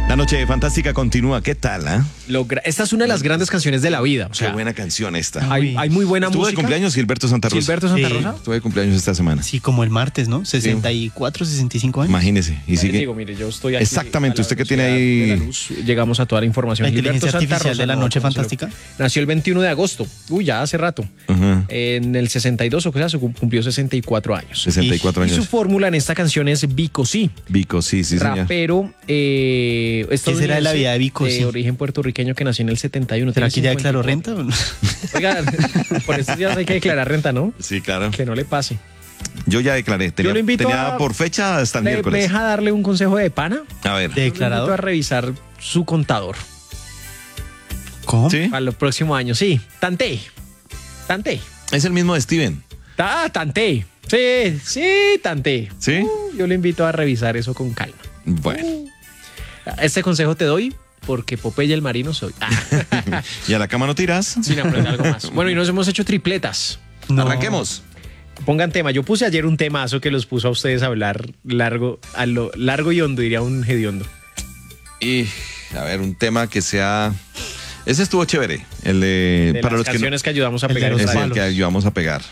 La noche fantástica continúa. ¿Qué tal? Esta es una de las grandes canciones de la vida. O sea, qué buena canción esta. Hay muy buena Estuvo música. de cumpleaños Gilberto Santa Rosa. Gilberto Santa Rosa. Estuvo de cumpleaños esta semana. Sí, como el martes, ¿no? 64, 65 años. Imagínese. Y Les sigue. digo, mire, yo estoy aquí Exactamente, a la usted que tiene velocidad ahí- de la luz. Llegamos a toda la información. La Gilberto inteligencia Santa artificial Rosa, de la no, noche ¿cómo se lo- fantástica. Nació el 21 de agosto. Uy, ya hace rato. Ajá. En el 62, o sea, cumplió 64 años. 64 Y su años. fórmula en esta canción es Vico Sí. Vico, sí, señor. Rapero ¿Qué será de la vida de Vico de Sí? origen puertorriqueño que nació en el 71. ¿Será tiene que ya declaró 54. renta? Oiga, por estos días hay que declarar renta, ¿no? Sí, claro. Que no le pase. Yo ya declaré. Tenía, Yo lo invito tenía a- por fecha hasta el ¿Me miércoles. deja darle un consejo de pana? A ver. ¿De Yo lo invito a declarador? revisar su contador ¿Cómo? ¿Sí? para los próximos años. Sí, tanté. Es el mismo de Steven. Tanté. Sí, tanté. ¿Sí? Yo le invito a revisar eso con calma. Bueno. Este consejo te doy porque Popeye el marino soy. ¿Y a la cama no tiras? Sin aprender algo más. Bueno, y nos hemos hecho tripletas. No. Arranquemos. Pongan tema. Yo puse ayer un temazo que los puso a ustedes a hablar largo, a lo largo y hondo, diría un hediondo. Y, a ver, un tema que sea... Ese estuvo chévere. El de... De para las los que no- canciones que ayudamos a el de pegar. los en es radio. el palos. que ayudamos a pegar.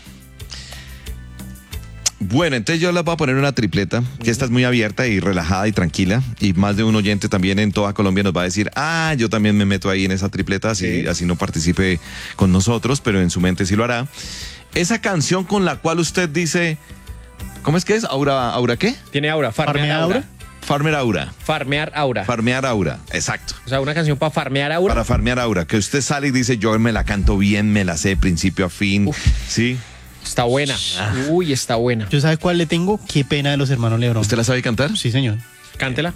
Bueno, entonces yo les voy a poner una tripleta, que esta es muy abierta y relajada y tranquila. Y más de un oyente también en toda Colombia nos va a decir, yo también me meto ahí en esa tripleta, así, Sí. así no participe con nosotros, pero en su mente sí lo hará. Esa canción con la cual usted dice, ¿cómo es que es? ¿Aura qué? Tiene aura. Farmear ¿Farmear aura. aura? Farmer Aura. Farmear aura. Farmear Aura, exacto. O sea, una canción para farmear aura. Para farmear Aura, que usted sale y dice, yo me la canto bien, me la sé de principio a fin. ¿Sí? Está buena. Uy, está buena. ¿Yo sabe cuál le tengo? Qué pena de los hermanos Lebrón. ¿Usted la sabe cantar? Sí, señor. Cántela.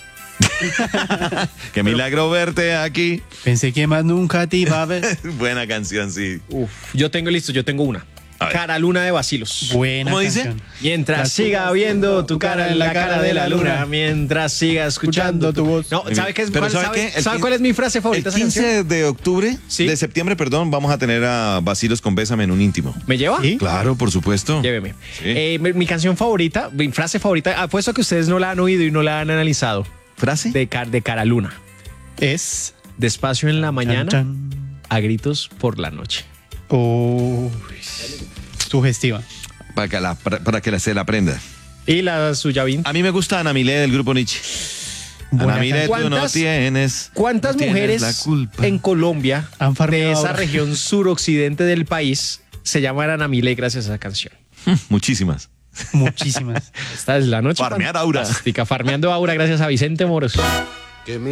Qué milagro verte aquí. Pensé que más nunca te iba a ver. Buena canción, sí. Uf, yo tengo una. A ver. Cara Luna de Bacilos. Buena ¿Cómo dice? canción. Mientras siga viendo tu cara en la cara de la luna, mientras siga escuchando tu voz. No, ¿sabe qué es? Pero ¿Cuál, ¿sabe sabe, qué? sabe cuál es mi frase favorita El de esa canción? 15 de octubre, Sí. de septiembre, perdón, vamos a tener a Bacilos con Bésame en un íntimo. ¿Me lleva? ¿Sí? Claro, por supuesto. Lléveme. Sí. Mi canción favorita, mi frase favorita, apuesto que ustedes no la han oído y no la han analizado. ¿Frase? De Cara Luna. Es... Despacio en la mañana, Chan, a gritos por la noche. chan. Uy, sugestiva. Para que se la aprenda. Y la suya, Vin. A mí me gusta Ana Milé del grupo Nietzsche. Buena Ana Milé, tú no ¿Cuántas- tienes. ¿Cuántas no tienes mujeres la culpa. en Colombia, Han farmeado de esa ahora. región suroccidente del país, se llaman Ana Milé gracias a esa canción? Muchísimas. Muchísimas. Esta es la noche Farmear aura. fantástica. Farmeando aura gracias a Vicente Moros.